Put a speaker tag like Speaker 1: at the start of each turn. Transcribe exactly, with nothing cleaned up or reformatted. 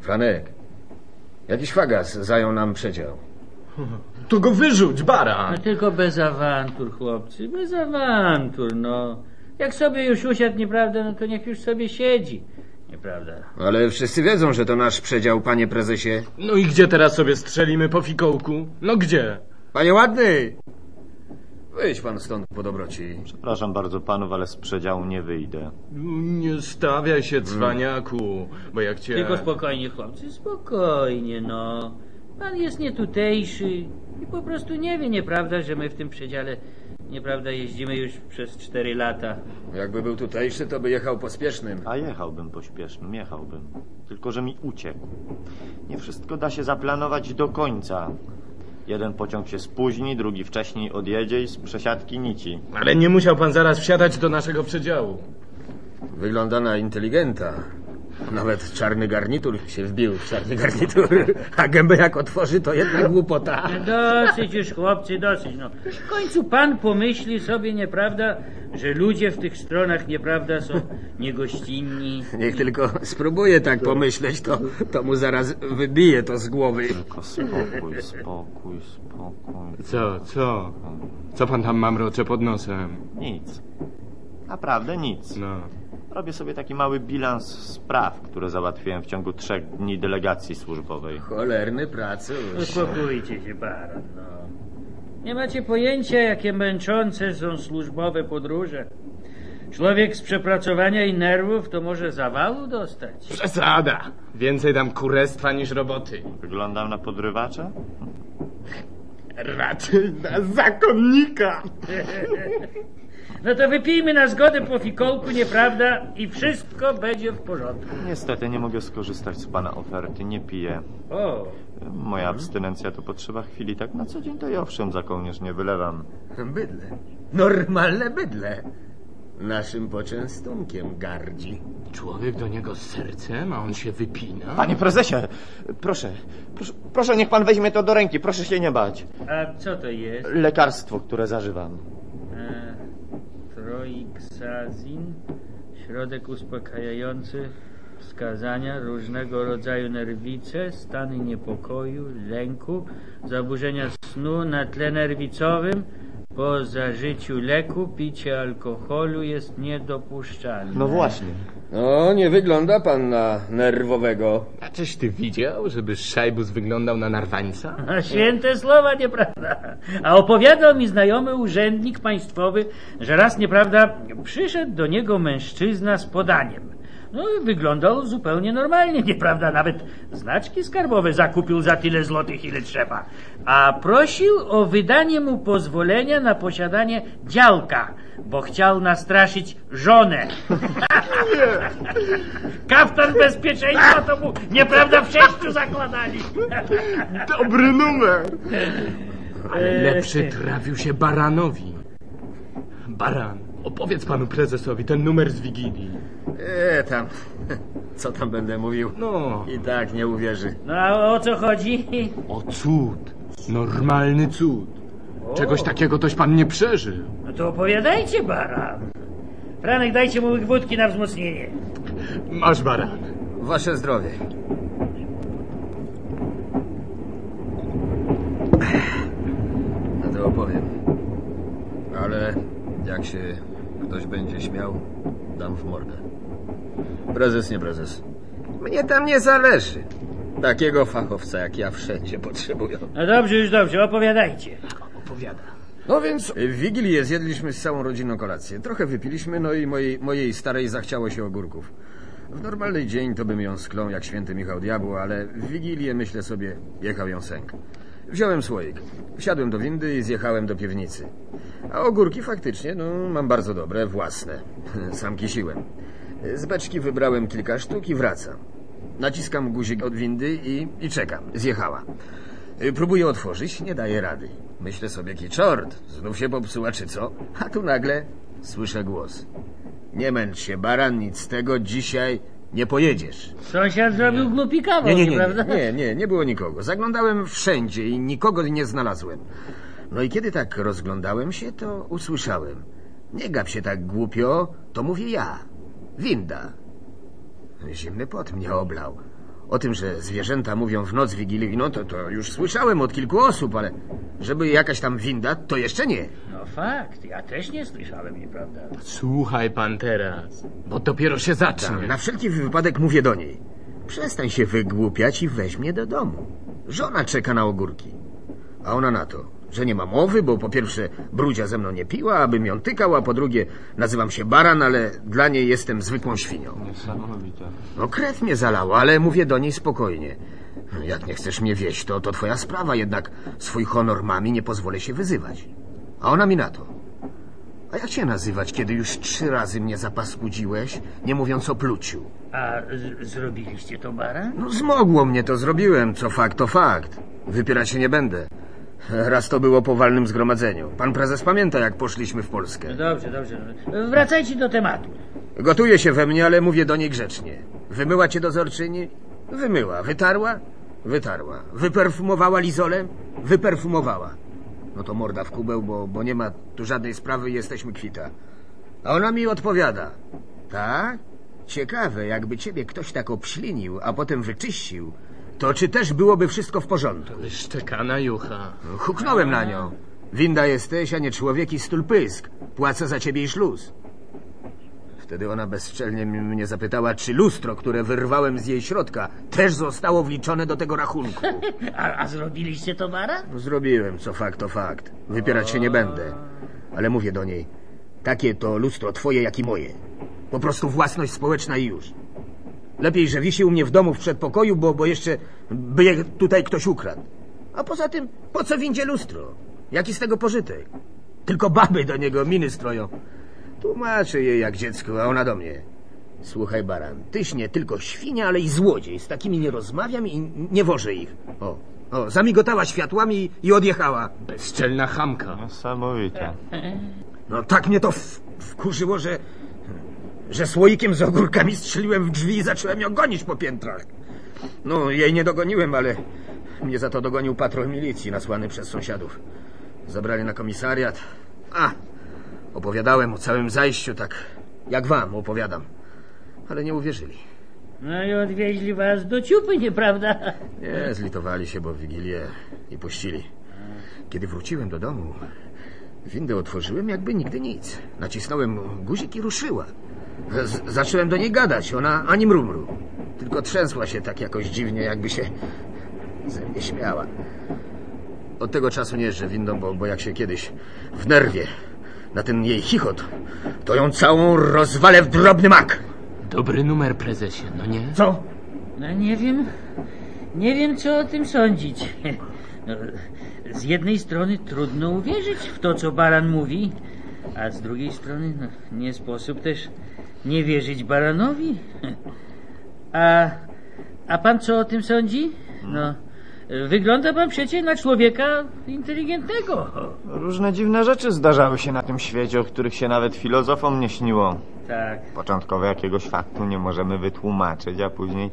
Speaker 1: Franek, jakiś fagas zajął nam przedział.
Speaker 2: To go wyrzuć, baran!
Speaker 3: No tylko bez awantur, chłopcy, bez awantur, no. Jak sobie już usiadł, nieprawda, no to niech już sobie siedzi, nieprawda.
Speaker 1: Ale wszyscy wiedzą, że to nasz przedział, panie prezesie.
Speaker 2: No i gdzie teraz sobie strzelimy po fikołku? No gdzie?
Speaker 1: Panie ładny! Wyjdź pan stąd po dobroci.
Speaker 4: Przepraszam bardzo panów, ale z przedziału nie wyjdę.
Speaker 2: Nie stawiaj się, cwaniaku, bo jak cię...
Speaker 3: Tylko spokojnie, chłopcy, spokojnie, no. Pan jest nietutejszy i po prostu nie wie, nieprawda, że my w tym przedziale, nieprawda, jeździmy już przez cztery lata.
Speaker 1: Jakby był tutejszy, to by jechał pospiesznym.
Speaker 4: A jechałbym pośpiesznym, jechałbym. Tylko że mi uciekł. Nie wszystko da się zaplanować do końca. Jeden pociąg się spóźni, drugi wcześniej odjedzie i z przesiadki nici.
Speaker 2: Ale nie musiał pan zaraz wsiadać do naszego przedziału.
Speaker 1: Wygląda na inteligenta. Nawet czarny garnitur się wbił w czarny garnitur. A gębę jak otworzy, to jedna głupota.
Speaker 3: Dosyć już, chłopcy, dosyć, no. W końcu pan pomyśli sobie, nieprawda, że ludzie w tych stronach, nieprawda, są niegościnni.
Speaker 1: Niech tylko spróbuje tak pomyśleć, to, to mu zaraz wybije to z głowy.
Speaker 4: Tylko spokój, spokój, spokój.
Speaker 2: Co, co? Co pan tam mamrocze pod nosem?
Speaker 4: Nic. Naprawdę nic.
Speaker 2: No.
Speaker 4: Robię sobie taki mały bilans spraw, które załatwiłem w ciągu trzech dni delegacji służbowej.
Speaker 1: Cholerny pracuś.
Speaker 3: Uspokójcie się, baron, no. Nie macie pojęcia, jakie męczące są służbowe podróże. Człowiek z przepracowania i nerwów to może zawału dostać.
Speaker 2: Przesada! Więcej dam kurestwa niż roboty.
Speaker 4: Wyglądam na podrywacza?
Speaker 2: Raczej na zakonnika!
Speaker 3: No to wypijmy na zgodę po fikołku, nieprawda? I wszystko będzie w porządku.
Speaker 4: Niestety nie mogę skorzystać z pana oferty, nie piję.
Speaker 3: O,
Speaker 4: Moja abstynencja to potrzeba chwili, tak na co dzień to i owszem za kołnierz nie wylewam.
Speaker 1: Bydle. Normalne bydle. Naszym poczęstunkiem gardzi.
Speaker 2: Człowiek do niego z sercem, a on się wypina?
Speaker 4: Panie prezesie, proszę, proszę, proszę niech pan weźmie to do ręki, proszę się nie bać.
Speaker 3: a co to jest?
Speaker 4: Lekarstwo, które zażywam.
Speaker 3: E, Troiksazin, środek uspokajający, wskazania, różnego rodzaju nerwice, stany niepokoju, lęku, zaburzenia snu na tle nerwicowym. Po zażyciu leku picie alkoholu jest niedopuszczalne.
Speaker 4: No właśnie.
Speaker 1: No, nie wygląda pan na nerwowego.
Speaker 2: A czyś ty widział, żeby Szajbus wyglądał na narwańca?
Speaker 3: A święte słowa, nieprawda? A opowiadał mi znajomy urzędnik państwowy, że raz, nieprawda, przyszedł do niego mężczyzna z podaniem. No i wyglądał zupełnie normalnie, nieprawda? Nawet znaczki skarbowe zakupił za tyle złotych, ile trzeba. A prosił o wydanie mu pozwolenia na posiadanie działka, bo chciał nastraszyć żonę. Kaftan bezpieczeństwa to mu, nieprawda, w sześciu zakładali.
Speaker 2: Dobry numer! Ale lepszy trafił się Baranowi. Baran, opowiedz panu prezesowi ten numer z Wigilii.
Speaker 1: E, tam. Co tam będę mówił?
Speaker 2: No.
Speaker 1: I tak nie uwierzy.
Speaker 3: No a o co chodzi?
Speaker 2: O cud. Normalny cud. Czegoś takiego toś pan nie przeżył.
Speaker 3: No to opowiadajcie, baran. Franek, dajcie mu łyk wódki na wzmocnienie.
Speaker 2: Masz, Baran.
Speaker 1: Wasze zdrowie. No to opowiem. Ale jak się ktoś będzie śmiał, dam w mordę. Prezes, nie prezes. Mnie tam nie zależy. Takiego fachowca jak ja wszędzie potrzebują.
Speaker 3: No dobrze, już dobrze, opowiadajcie.
Speaker 2: Opowiada.
Speaker 1: No więc w Wigilię zjedliśmy z całą rodziną kolację. Trochę wypiliśmy, no i mojej, mojej starej zachciało się ogórków. W normalny dzień to bym ją sklął jak święty Michał Diabła, ale w Wigilię, myślę sobie, jechał ją sęk. Wziąłem słoik, wsiadłem do windy i zjechałem do piwnicy. A ogórki faktycznie, no, mam bardzo dobre, własne. Sam kisiłem. Z beczki wybrałem kilka sztuk i wracam. Naciskam guzik od windy i, i czekam. Zjechała. Próbuję otworzyć, nie daję rady. Myślę sobie, kiczort, znów się popsuła czy co? A tu nagle słyszę głos. Nie męcz się, baran, nic z tego, dzisiaj nie pojedziesz.
Speaker 3: Sąsiad zrobił głupi kawał,
Speaker 1: Nie, nie, nie,
Speaker 3: prawda?
Speaker 1: nie, nie, nie było nikogo. Zaglądałem wszędzie i nikogo nie znalazłem. No i kiedy tak rozglądałem się, to usłyszałem. Nie gap się tak głupio, to mówię ja. Winda. Zimny pot mnie oblał. O tym, że zwierzęta mówią w noc Wigilii, no to, to już słyszałem od kilku osób, ale żeby jakaś tam winda, to jeszcze nie.
Speaker 3: No fakt, ja też nie słyszałem, nieprawda?
Speaker 2: Słuchaj pan teraz, bo dopiero się zacznie.
Speaker 1: Na wszelki wypadek mówię do niej. Przestań się wygłupiać i weź mnie do domu. Żona czeka na ogórki. A ona na to, że nie ma mowy, bo po pierwsze brudzia ze mną nie piła, abym ją tykał, a po drugie nazywam się Baran, ale dla niej jestem zwykłą świnią.
Speaker 4: Niesamowite.
Speaker 1: No krew mnie zalała, ale mówię do niej spokojnie. Jak nie chcesz mnie wieść, to, to twoja sprawa, jednak swój honor mami nie pozwolę się wyzywać. A ona mi na to. A jak cię nazywać, kiedy już trzy razy mnie zapaskudziłeś, nie mówiąc o pluciu?
Speaker 3: A z- zrobiliście to, Baran?
Speaker 1: No zmogło mnie, to zrobiłem, co fakt, to fakt. Wypierać się nie będę. Raz to było po walnym zgromadzeniu. Pan prezes pamięta, jak poszliśmy w Polskę.
Speaker 3: Dobrze, dobrze. Wracajcie do tematu.
Speaker 1: Gotuje się we mnie, ale mówię do niej grzecznie. Wymyła cię dozorczyni? Wymyła. Wytarła? Wytarła. Wyperfumowała lizolem? Wyperfumowała. No to morda w kubeł, bo, bo nie ma tu żadnej sprawy i jesteśmy kwita. A ona mi odpowiada. Tak? Ciekawe, jakby ciebie ktoś tak obślinił, a potem wyczyścił, to czy też byłoby wszystko w porządku?
Speaker 2: Szczekana jucha.
Speaker 1: Huknąłem na nią. Winda jesteś, a nie człowiek i stul pysk. Płacę za ciebie i szluz. Wtedy ona bezczelnie m- mnie zapytała, czy lustro, które wyrwałem z jej środka, też zostało wliczone do tego rachunku.
Speaker 3: A, a zrobiliście to, Baran?
Speaker 1: No, zrobiłem, co fakt, to fakt. Wypierać się nie będę. Ale mówię do niej, takie to lustro twoje, jak i moje. Po prostu własność społeczna i już. Lepiej, że wisi u mnie w domu w przedpokoju, bo, bo jeszcze by je tutaj ktoś ukradł. A poza tym, po co windzie lustro? Jaki z tego pożytek? Tylko baby do niego miny stroją. Tłumaczę jej jak dziecko, a ona do mnie. Słuchaj, Baran, tyś nie tylko świnia, ale i złodziej. Z takimi nie rozmawiam i nie wożę ich. O, o, zamigotała światłami i odjechała.
Speaker 2: Bezczelna chamka.
Speaker 4: Niesamowite.
Speaker 1: No tak mnie to w, wkurzyło, że... że słoikiem z ogórkami strzeliłem w drzwi i zacząłem ją gonić po piętrach. No, jej nie dogoniłem, ale mnie za to dogonił patrol milicji nasłany przez sąsiadów. Zabrali na komisariat. A, opowiadałem o całym zajściu, tak jak wam opowiadam. Ale nie uwierzyli.
Speaker 3: No i odwieźli was do ciupy, nieprawda?
Speaker 1: Nie, zlitowali się, bo w Wigilię i puścili. Kiedy wróciłem do domu, windę otworzyłem jakby nigdy nic. Nacisnąłem guzik i ruszyła. Z zacząłem do niej gadać, ona ani mrumru. Tylko trzęsła się tak jakoś dziwnie, jakby się ze mnie śmiała. Od tego czasu nie jeżdżę windą, bo, bo jak się kiedyś w nerwie na ten jej chichot, to ją całą rozwalę w drobny mak.
Speaker 2: Dobry numer, prezesie, no nie?
Speaker 1: Co?
Speaker 3: No nie wiem, nie wiem co o tym sądzić. No, z jednej strony trudno uwierzyć w to, co Baran mówi, a z drugiej strony no, nie sposób też nie wierzyć Baranowi. A, a pan co o tym sądzi? No, wygląda pan przecież na człowieka inteligentnego.
Speaker 4: Różne dziwne rzeczy zdarzały się na tym świecie, o których się nawet filozofom nie śniło.
Speaker 3: Tak.
Speaker 4: Początkowo jakiegoś faktu nie możemy wytłumaczyć, a później